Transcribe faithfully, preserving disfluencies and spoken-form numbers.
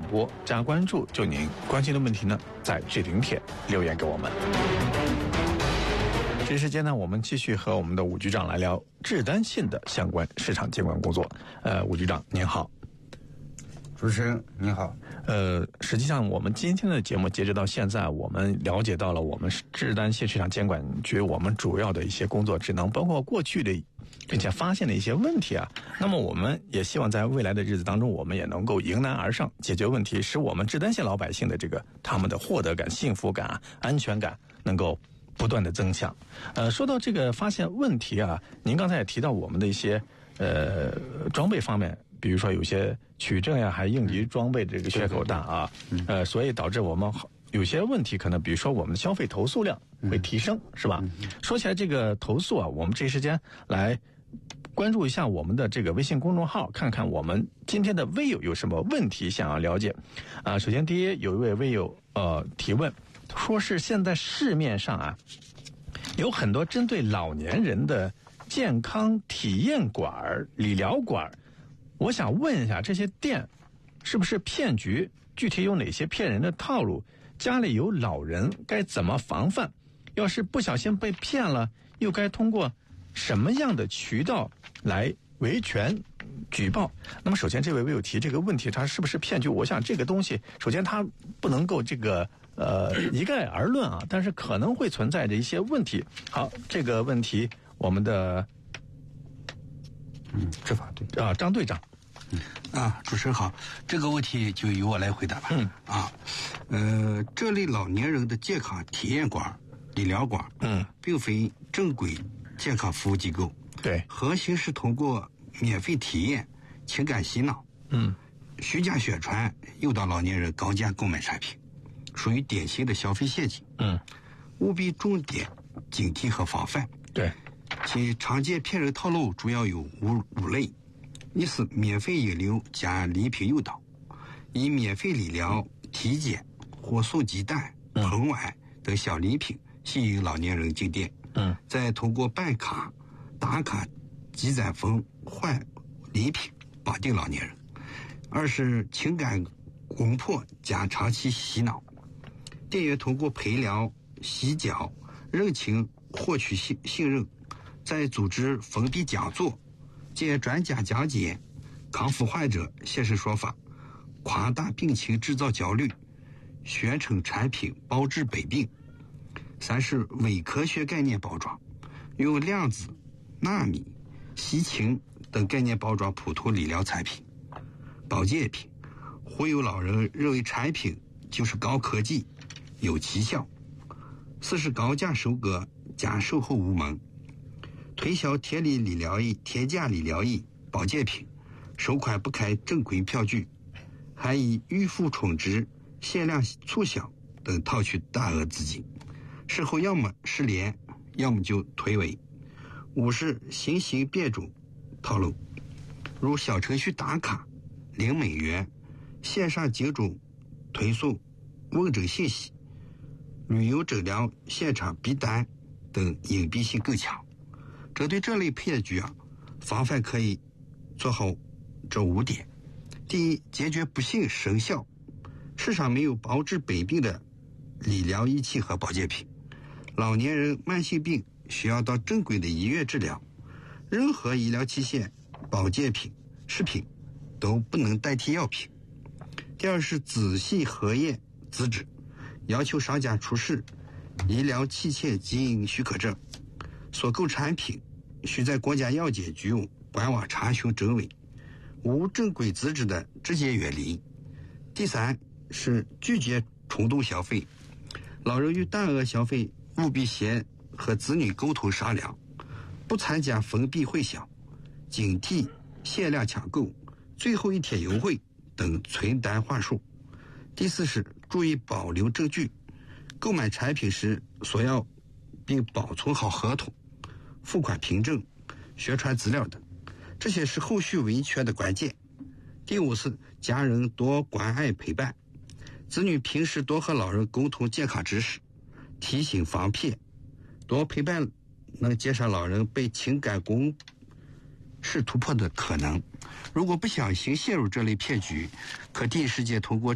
播加关注，就您关心的问题呢，在置顶帖留言给我们。这时间呢，我们继续和我们的武局长来聊制单信的相关市场监管工作。呃，武局长您好。 主持人您好。 呃，实际上我们今天的节目截止到现在，我们了解到了我们制单信市场监管局我们主要的一些工作职能，包括过去的并且发现的一些问题啊。那么我们也希望在未来的日子当中，我们也能够迎难而上，解决问题，使我们制单信老百姓的这个他们的获得感、幸福感、安全感能够不断的增强。呃，说到这个发现问题啊，您刚才也提到我们的一些呃装备方面。比如说有些取证呀，还应急装备这个缺口大啊，呃，所以导致我们有些问题可能，比如说我们的消费投诉量会提升，是吧？说起来这个投诉啊，我们这时间来关注一下我们的这个微信公众号，看看我们今天的微友有什么问题想要了解啊。首先，第一，有一位微友呃提问，说是现在市面上啊有很多针对老年人的健康体验馆、理疗馆。我想问一下，这些店是不是骗局？具体有哪些骗人的套路？家里有老人该怎么防范？要是不小心被骗了，又该通过什么样的渠道来维权举报？那么首先这位微友提这个问题，它是不是骗局？我想这个东西首先它不能够这个呃一概而论啊，但是可能会存在着一些问题。好，这个问题我们的嗯，执法队啊，张队长。 嗯啊，主持人好，这个问题就由我来回答吧。 嗯啊，呃，这类老年人的健康体验馆、理疗馆， 嗯， 并非正规健康服务机构。 对， 核心是通过免费体验、情感洗脑， 嗯， 虚假宣传诱导老年人高价购买产品，属于典型的消费陷阱。 嗯， 务必重点警惕和防范。 对， 其常见骗人套路主要有五五类。一是免费引流加礼品诱导，以免费理疗、体检或送鸡蛋、盆碗等小礼品吸引老年人进店， 嗯， 再通过办卡、打卡、积攒分换礼品绑定老年人。二是情感攻破加长期洗脑，店员通过陪聊、洗脚、认情获取信信任，再组织封闭讲座。借专家讲解康复患者现身说法，夸大病情制造焦虑，宣称产品包治百病。三是伪科学概念包装，用量子、纳米、西芹等概念包装普通理疗产品、保健品，忽悠老人认为产品就是高科技、有奇效。四是高价收割加售后无门，推销天理理疗液、天价理疗液、保健品，收款不开正规票据，还以预付充值、限量促销等套取大额资金，事后要么失联，要么就推诿。五是新型变种套路，如小程序打卡、零美元、线上精准推送问诊信息、旅游诊疗现场逼单等隐蔽性更强。针对这类骗局啊，防范可以做好这五点。第一，坚决不信生效，市场没有包治百病的理疗仪器和保健品，老年人慢性病需要到正规的医院治疗，任何医疗器械、保健品、食品都不能代替药品。第二是仔细核验资质，要求商家出示医疗器械经营许可证，所购产品需在国家药监局官网查询真伪，无正规资质的直接远离。第三是拒绝冲动消费，老人与大额消费务必先和子女沟通商量，不参加封闭会销，警惕限量抢购、最后一天优惠等存单话术。第四是注意保留证据，购买产品时索要并保存好合同、付款凭证、宣传资料等，这些是后续维权的关键。第五是家人多关爱陪伴，子女平时多和老人沟通健康知识，提醒防骗，多陪伴能减少老人被情感攻势突破的可能。如果不小心陷入这类骗局，可第一时间通过